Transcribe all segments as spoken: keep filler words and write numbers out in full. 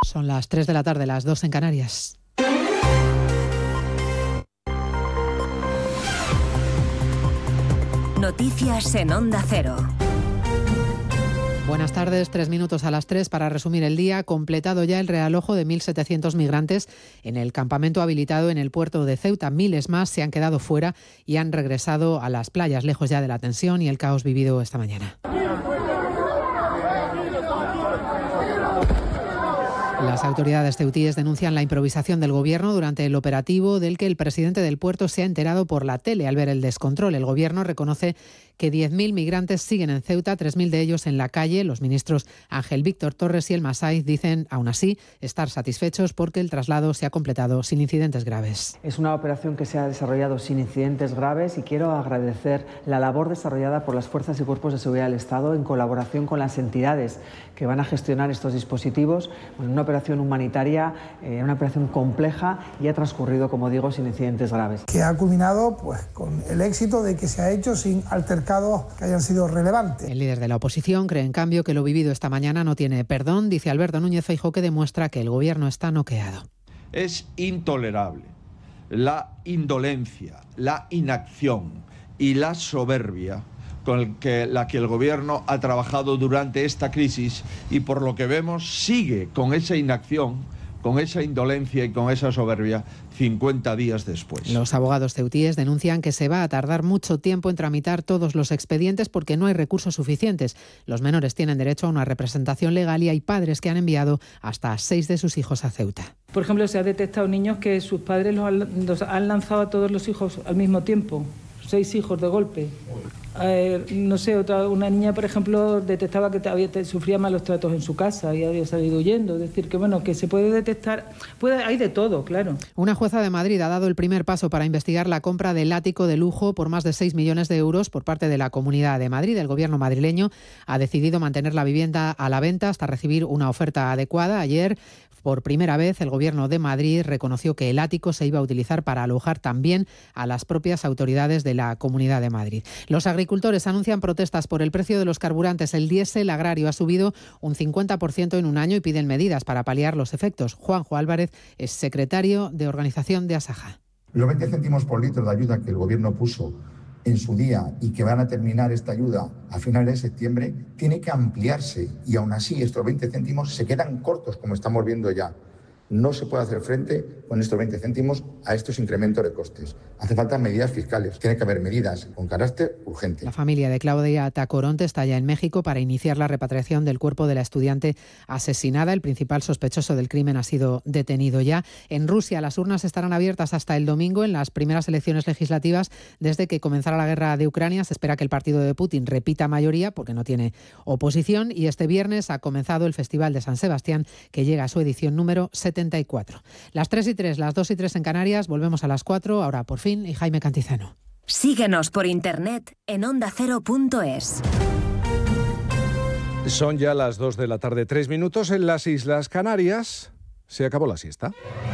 Son las tres de la tarde, las dos en Canarias. Noticias en Onda Cero. Buenas tardes, tres minutos a las tres para resumir el día. Completado ya el realojo de mil setecientos migrantes en el campamento habilitado en el puerto de Ceuta. Miles más se han quedado fuera y han regresado a las playas, lejos ya de la tensión y el caos vivido esta mañana. Las autoridades ceutíes denuncian la improvisación del gobierno durante el operativo del que el presidente del puerto se ha enterado por la tele al ver el descontrol. El gobierno reconoce que diez mil migrantes siguen en Ceuta, tres mil de ellos en la calle. Los ministros Ángel Víctor Torres y El Masaiz dicen, aún así, estar satisfechos porque el traslado se ha completado sin incidentes graves. Es una operación que se ha desarrollado sin incidentes graves y quiero agradecer la labor desarrollada por las fuerzas y cuerpos de seguridad del Estado en colaboración con las entidades que van a gestionar estos dispositivos. Bueno, una operación humanitaria, eh, una operación compleja y ha transcurrido, como digo, sin incidentes graves. Que ha culminado pues, con el éxito de que se ha hecho sin altercados que hayan sido relevantes. El líder de la oposición cree, en cambio, que lo vivido esta mañana no tiene perdón. Dice Alberto Núñez Feijóo que demuestra que el gobierno está noqueado. Es intolerable la indolencia, la inacción y la soberbia con el que, la que el gobierno ha trabajado durante esta crisis y por lo que vemos sigue con esa inacción, con esa indolencia y con esa soberbia cincuenta días después. Los abogados ceutíes denuncian que se va a tardar mucho tiempo en tramitar todos los expedientes porque no hay recursos suficientes. Los menores tienen derecho a una representación legal y hay padres que han enviado hasta seis de sus hijos a Ceuta. Por ejemplo, se ha detectado niños que sus padres los han, los han lanzado a todos los hijos al mismo tiempo. Seis hijos de golpe. Eh, no sé, otra, una niña, por ejemplo, detectaba que había, te, sufría malos tratos en su casa y había salido huyendo. Es decir, que bueno, que se puede detectar, puede, hay de todo, claro. Una jueza de Madrid ha dado el primer paso para investigar la compra del ático de lujo por más de seis millones de euros por parte de la Comunidad de Madrid. El gobierno madrileño ha decidido mantener la vivienda a la venta hasta recibir una oferta adecuada. Ayer, por primera vez, el Gobierno de Madrid reconoció que el ático se iba a utilizar para alojar también a las propias autoridades de la Comunidad de Madrid. Los agricultores anuncian protestas por el precio de los carburantes. El diésel agrario ha subido un cincuenta por ciento en un año y piden medidas para paliar los efectos. Juanjo Álvarez es secretario de organización de Asaja. Los veinte céntimos por litro de ayuda que el Gobierno puso en su día y que van a terminar esta ayuda a finales de septiembre, tiene que ampliarse y aún así estos veinte céntimos se quedan cortos, como estamos viendo ya. No se puede hacer frente con estos veinte céntimos a estos incrementos de costes. Hace falta medidas fiscales. Tiene que haber medidas con carácter urgente. La familia de Claudia Tacoronte está ya en México para iniciar la repatriación del cuerpo de la estudiante asesinada. El principal sospechoso del crimen ha sido detenido ya. En Rusia, las urnas estarán abiertas hasta el domingo en las primeras elecciones legislativas desde que comenzara la guerra de Ucrania. Se espera que el partido de Putin repita mayoría porque no tiene oposición. Y este viernes ha comenzado el Festival de San Sebastián, que llega a su edición número setenta y cuatro. Las tres y tres, las dos y tres en Canarias, volvemos a las cuatro, ahora por fin, y Jaime Cantizano. Síguenos por internet en onda cero punto es. Son ya las dos de la tarde, tres minutos en las Islas Canarias. Se acabó la siesta.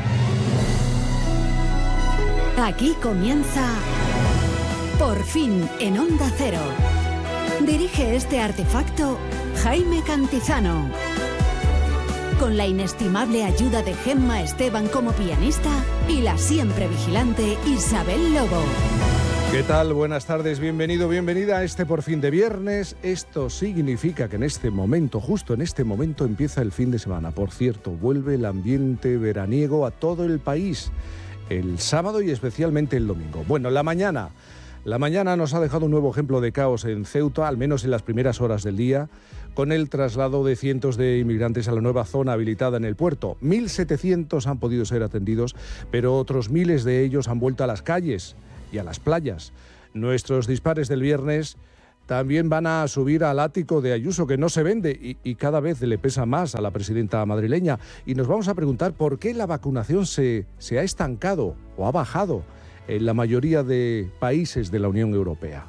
Aquí comienza Por fin en Onda Cero. Dirige este artefacto Jaime Cantizano. Con la inestimable ayuda de Gemma Esteban como pianista y la siempre vigilante Isabel Lobo. ¿Qué tal? Buenas tardes, bienvenido, bienvenida a este Por fin de viernes. Esto significa que en este momento, justo en este momento, empieza el fin de semana. Por cierto, vuelve el ambiente veraniego a todo el país, el sábado y especialmente el domingo. Bueno, la mañana, la mañana nos ha dejado un nuevo ejemplo de caos en Ceuta, al menos en las primeras horas del día, con el traslado de cientos de inmigrantes a la nueva zona habilitada en el puerto. mil setecientos han podido ser atendidos, pero otros miles de ellos han vuelto a las calles y a las playas. Nuestros dispares del viernes también van a subir al ático de Ayuso, que no se vende y, y cada vez le pesa más a la presidenta madrileña. Y nos vamos a preguntar por qué la vacunación se, se ha estancado o ha bajado en la mayoría de países de la Unión Europea.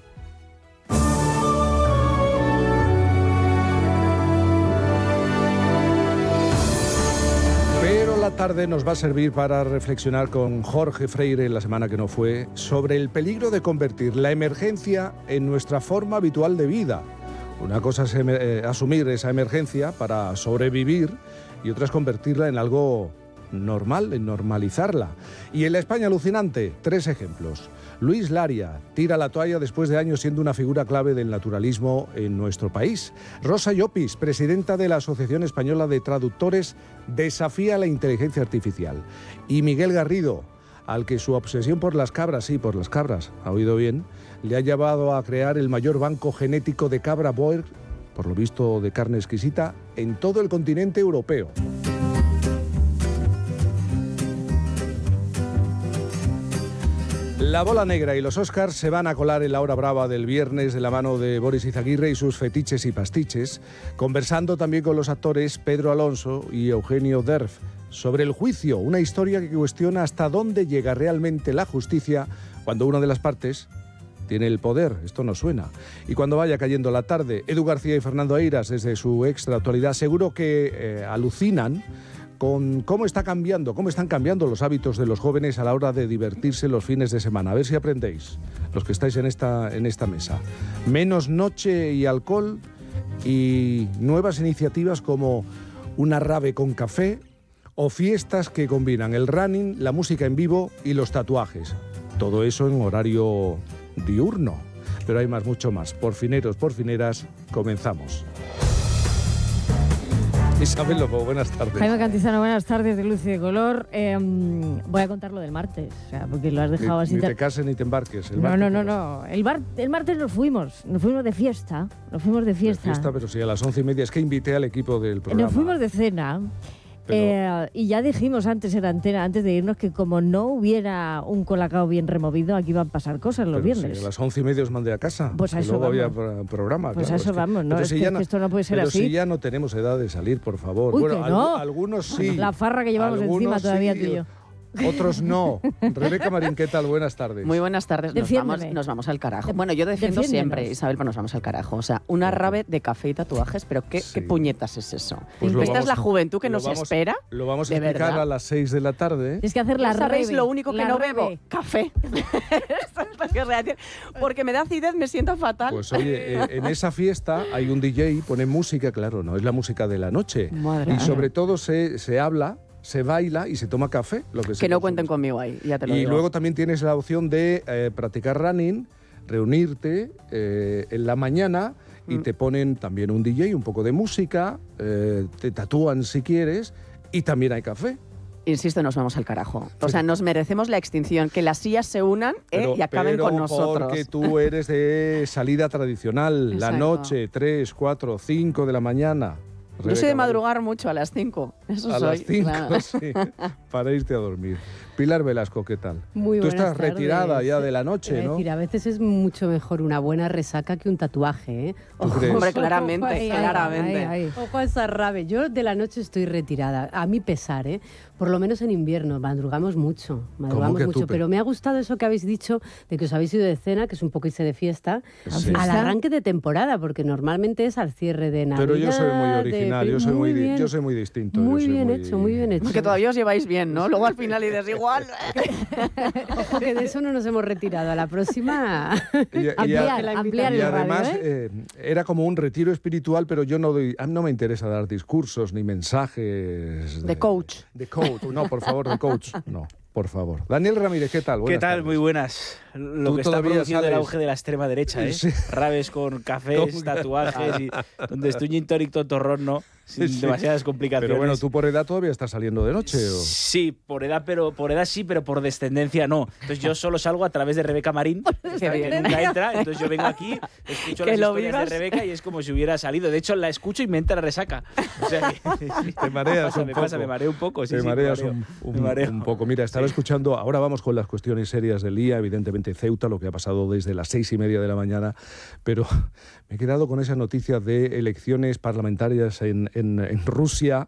Pero la tarde nos va a servir para reflexionar con Jorge Freire, la semana que no fue, sobre el peligro de convertir la emergencia en nuestra forma habitual de vida. Una cosa es eh, asumir esa emergencia para sobrevivir y otra es convertirla en algo normal, en normalizarla. Y en la España alucinante, tres ejemplos. Luis Laria tira la toalla después de años siendo una figura clave del naturalismo en nuestro país. Rosa Llopis, presidenta de la Asociación Española de Traductores, desafía la inteligencia artificial. Y Miguel Garrido, al que su obsesión por las cabras, sí, por las cabras, ha oído bien, le ha llevado a crear el mayor banco genético de cabra Boer, por lo visto de carne exquisita, en todo el continente europeo. La bola negra y los Oscars se van a colar en la hora brava del viernes de la mano de Boris Izaguirre y sus fetiches y pastiches, conversando también con los actores Pedro Alonso y Eugenio Derf sobre el juicio, una historia que cuestiona hasta dónde llega realmente la justicia cuando una de las partes tiene el poder. Esto no suena. Y cuando vaya cayendo la tarde, Edu García y Fernando Eiras, desde su extra actualidad, seguro que eh, alucinan con cómo está cambiando, cómo están cambiando los hábitos de los jóvenes a la hora de divertirse los fines de semana. A ver si aprendéis, los que estáis en esta, en esta mesa. Menos noche y alcohol y nuevas iniciativas como una rave con café o fiestas que combinan el running, la música en vivo y los tatuajes. Todo eso en horario diurno. Pero hay más, mucho más. Porfineros, porfineras, comenzamos. Isabel Lobo, buenas tardes. Jaime Cantizano, buenas tardes, de luz y de color. Eh, voy a contar lo del martes, o sea, porque lo has dejado ni, así. Ni te cases ni te embarques. El no, no, no, no. El, bar, el martes nos fuimos, nos fuimos de fiesta, nos fuimos de fiesta. De fiesta, pero sí, a las once y media. Es que invité al equipo del programa. Nos fuimos de cena. Pero... Eh, y ya dijimos antes en antena, antes de irnos, que como no hubiera un colacao bien removido, aquí iban a pasar cosas los pero viernes. Sí, a las once y media os mandé a casa. Pues a eso luego vamos. Había programa. Pues claro, a eso es que, vamos, ¿no? Es si que, no, que esto no puede ser pero así. Pero si ya no tenemos edad de salir, por favor. Uy, bueno, que no. alg- algunos sí. La farra que llevamos encima todavía sí, tú y yo. Otros no. Rebeca Marín, ¿qué tal? Buenas tardes. Muy buenas tardes. Nos vamos, nos vamos al carajo. Bueno, yo defiendo Defiéndenos. siempre, Isabel, pero nos vamos al carajo. O sea, una rave de café y tatuajes, pero ¿qué, Sí. ¿qué puñetas es eso? Pues lo Esta vamos- es la juventud que lo nos vamos- espera. Lo vamos a de explicar verdad. a las seis de la tarde. Tienes que hacer la ¿No sabéis rebe, lo único que la no rebe. bebo? Café. Esto es lo que os voy a decir. Porque me da acidez, me siento fatal. Pues oye, eh, en esa fiesta hay un D J, pone música, claro, no es la música de la noche. Madre y mía. sobre todo se, se habla, se baila y se toma café. Lo que, que se no consume. cuenten conmigo ahí, ya te lo Y digo. luego también tienes la opción de eh, practicar running, reunirte eh, en la mañana y Mm. te ponen también un D J, un poco de música, eh, te tatúan si quieres y también hay café. Insisto, nos vamos al carajo. O sea, nos merecemos la extinción, que las sillas se unan eh, Pero, y acaben pero con nosotros. porque tú eres de salida tradicional, la Exacto. noche, tres, cuatro, cinco de la mañana. Yo soy de Rebeca, madrugar mucho, a las cinco. Eso A soy. las cinco, claro. sí, para irte a dormir. Pilar Velasco, ¿qué tal? Muy Tú buenas estás tardes. retirada ya de la Iba noche, a ¿no? decir, a veces es mucho mejor una buena resaca que un tatuaje, ¿eh? ¿Tú crees? Hombre, claramente, Ay, ay, claramente. ay, ay. Ojo a esa rave. Yo de la noche estoy retirada, a mi pesar, ¿eh? Por lo menos en invierno, madrugamos mucho, madrugamos que a mucho. tope? Pero me ha gustado eso que habéis dicho de que os habéis ido de cena, que es un poco irse de fiesta, Sí. al arranque de temporada, porque normalmente es al cierre de Navidad. Pero yo soy muy de- original, yo soy muy, di- bien. yo soy muy distinto. yo Muy soy bien muy- hecho, muy bien hecho. Que todavía os lleváis bien, ¿no? Luego al final dices igual. Ojo, que de eso no nos hemos retirado. A la próxima... Y, y- Ampliar, y- ampliar y el radio, además ¿eh? eh, era como un retiro espiritual, pero yo no doy, a mí no me interesa dar discursos ni mensajes De coach. De coach, no, por favor, de coach, no, por favor. Daniel Ramírez, ¿qué tal? ¿Qué Buenas tal? tardes. Muy buenas. Lo Tú que está todavía produciendo el sales- auge de la extrema derecha, ¿eh? Sí. Raves con cafés, Con- tatuajes y donde estoy gin tonic tontorrón, ¿no? Sin Sí. demasiadas complicaciones. Pero bueno, tú por edad todavía estás saliendo de noche, ¿o? Sí, por edad, pero por edad sí, pero por descendencia no. Entonces yo solo salgo a través de Rebeca Marín, que nunca entra. Entonces yo vengo aquí, escucho Que las lo historias vivas. de Rebeca y es como si hubiera salido. De hecho, la escucho y me entra resaca. O sea que, sí. Te mareas pasa, un me poco. pasa, me mareo un poco. Sí, Te sí, mareas me mareo, un, me un- mareo. un poco. Mira, estaba escuchando, ahora vamos con las cuestiones serias del día, evidentemente Ceuta, lo que ha pasado desde las seis y media de la mañana, pero me he quedado con esa noticia de elecciones parlamentarias en, en, en Rusia